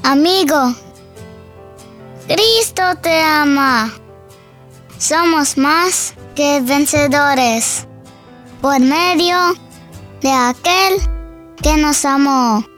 Amigo, Cristo te ama. Somos más que vencedores por medio de aquel que nos amó.